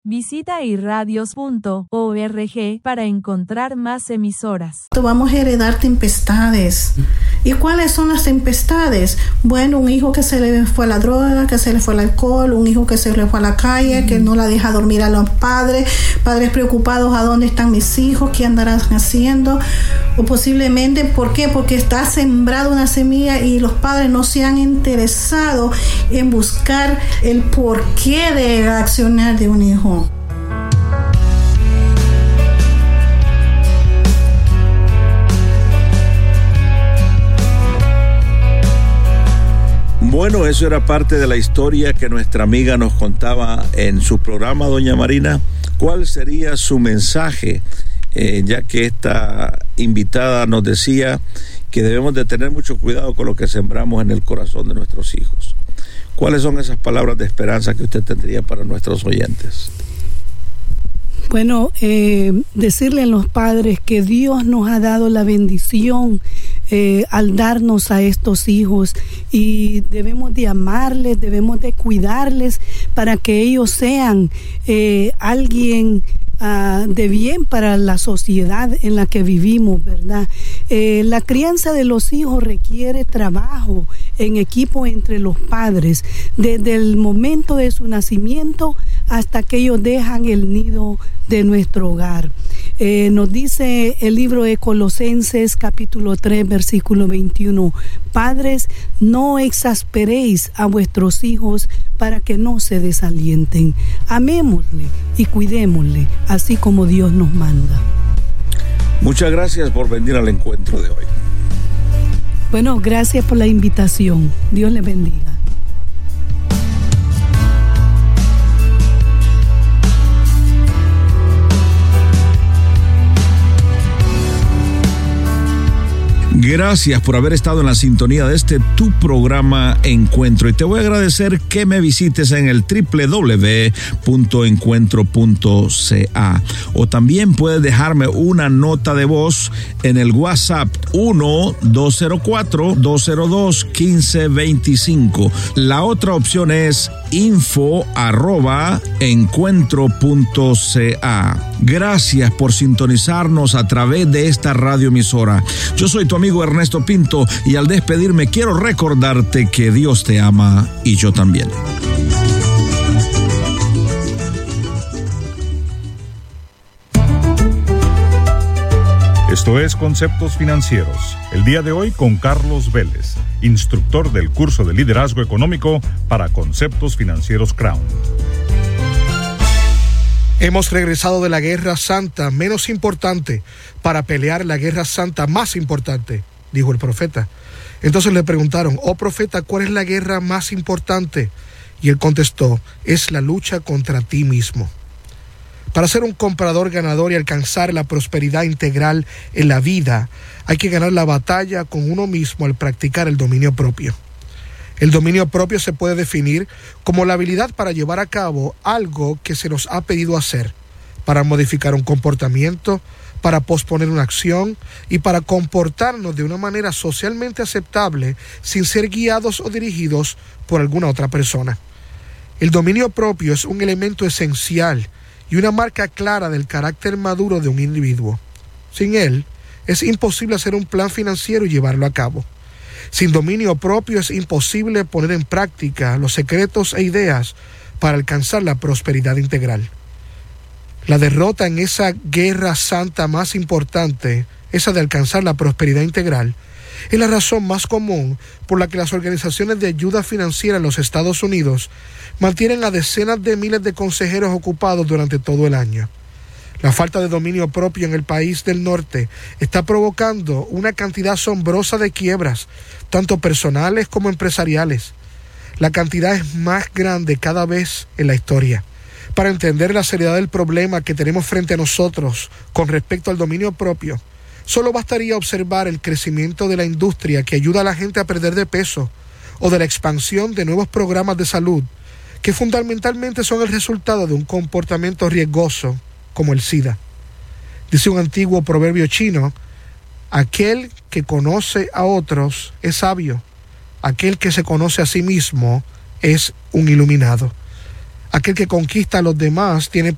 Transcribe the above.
Visita irradios.org para encontrar más emisoras. Vamos a heredar tempestades. ¿Y cuáles son las tempestades? Bueno, un hijo que se le fue a la droga, que se le fue al alcohol, un hijo que se le fue a la calle, que no la deja dormir a los padres preocupados a dónde están mis hijos, qué andarán haciendo, o posiblemente, ¿por qué? Porque está sembrada una semilla y los padres no se han interesado en buscar el porqué de accionar de un hijo. Bueno, eso era parte de la historia que nuestra amiga nos contaba en su programa, doña Marina. ¿Cuál sería su mensaje? Ya que esta invitada nos decía que debemos de tener mucho cuidado con lo que sembramos en el corazón de nuestros hijos. ¿Cuáles son esas palabras de esperanza que usted tendría para nuestros oyentes? Bueno, decirle a los padres que Dios nos ha dado la bendición al darnos a estos hijos y debemos de amarles, debemos de cuidarles para que ellos sean alguien de bien para la sociedad en la que vivimos, ¿verdad? La crianza de los hijos requiere trabajo en equipo entre los padres, desde el momento de su nacimiento hasta que ellos dejan el nido de nuestro hogar. Nos dice el libro de Colosenses capítulo 3 versículo 21: Padres, no exasperéis a vuestros hijos para que no se desalienten. Amémosle y cuidémosle, así como Dios nos manda. Muchas gracias por venir al encuentro de hoy. Bueno, gracias por la invitación. Dios les bendiga. Gracias por haber estado en la sintonía de tu programa Encuentro. Y te voy a agradecer que me visites en el www.encuentro.ca. O también puedes dejarme una nota de voz en el WhatsApp 1-204-202-1525. La otra opción es info@encuentro.ca. Gracias por sintonizarnos a través de esta radioemisora. Yo soy tu amigo Ernesto Pinto y al despedirme quiero recordarte que Dios te ama y yo también. Esto es Conceptos Financieros. El día de hoy con Carlos Vélez, instructor del curso de liderazgo económico para Conceptos Financieros Crown. Hemos regresado de la guerra santa menos importante para pelear la guerra santa más importante, dijo el profeta. Entonces le preguntaron: oh profeta, ¿cuál es la guerra más importante? Y él contestó: es la lucha contra ti mismo. Para ser un comprador ganador y alcanzar la prosperidad integral en la vida, hay que ganar la batalla con uno mismo al practicar el dominio propio. El dominio propio se puede definir como la habilidad para llevar a cabo algo que se nos ha pedido hacer, para modificar un comportamiento, para posponer una acción y para comportarnos de una manera socialmente aceptable sin ser guiados o dirigidos por alguna otra persona. El dominio propio es un elemento esencial y una marca clara del carácter maduro de un individuo. Sin él, es imposible hacer un plan financiero y llevarlo a cabo. Sin dominio propio es imposible poner en práctica los secretos e ideas para alcanzar la prosperidad integral. La derrota en esa guerra santa más importante, esa de alcanzar la prosperidad integral, es la razón más común por la que las organizaciones de ayuda financiera en los Estados Unidos mantienen a decenas de miles de consejeros ocupados durante todo el año. La falta de dominio propio en el país del norte está provocando una cantidad asombrosa de quiebras, tanto personales como empresariales. La cantidad es más grande cada vez en la historia. Para entender la seriedad del problema que tenemos frente a nosotros con respecto al dominio propio, solo bastaría observar el crecimiento de la industria que ayuda a la gente a perder de peso o de la expansión de nuevos programas de salud que fundamentalmente son el resultado de un comportamiento riesgoso como el SIDA. Dice un antiguo proverbio chino: aquel que conoce a otros es sabio, aquel que se conoce a sí mismo es un iluminado. Aquel que conquista a los demás tiene